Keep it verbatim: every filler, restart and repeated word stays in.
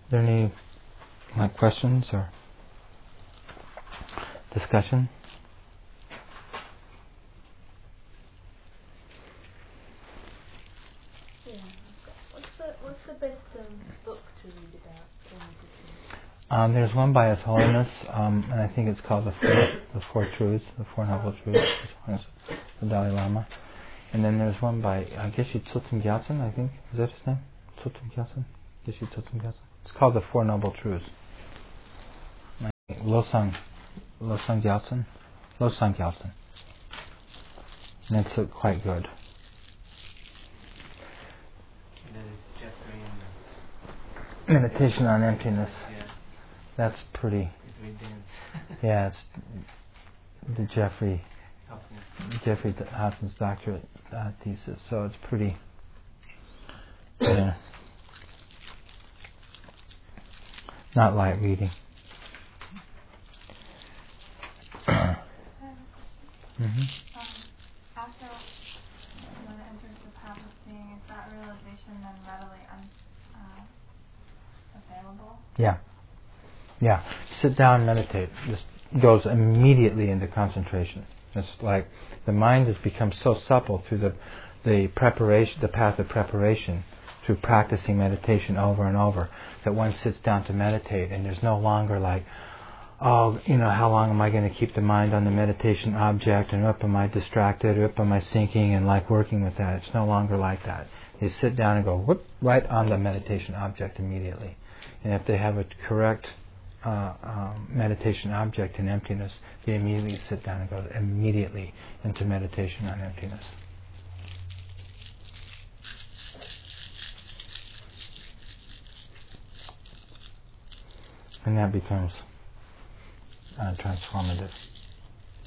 there any like questions or discussion? Yeah. What's the what's the best um, book to read about meditation? Um, there's one by His Holiness, um, and I think it's called the Four, the Four Truths, the Four Noble Truths, His Holiness, the Dalai Lama. And then there's one by uh, Geshe Tsoten Gyatsen, I think. Is that his name? Tsoten Gyatsen? Geshe Tsoten Gyatsen? It's called the Four Noble Truths. Losang, Losang Gyatsen? Losang Gyatsen. And it's uh, quite good. And then it's Jeffrey and the Meditation on Emptiness. Yeah. That's pretty. It's very dense. Yeah, it's the Jeffrey Hoffman. Jeffrey Hossen's doctorate uh, thesis, so it's pretty. Yeah, not light reading. mm-hmm. Um, after one enters the path of seeing, is that realization then readily un, uh, available? Yeah. Yeah. Sit down, meditate. This goes immediately into concentration. It's like the mind has become so supple through the the preparation, the path of preparation, through practicing meditation over and over, that one sits down to meditate, and there's no longer like, oh, you know, how long am I going to keep the mind on the meditation object, and up am I distracted, or up am I sinking, and like working with that. It's no longer like that. They sit down and go, whoop, right on the meditation object immediately. And if they have a correct uh, um, meditation object in emptiness, they immediately sit down and go immediately into meditation on emptiness. And that becomes uh, transformative.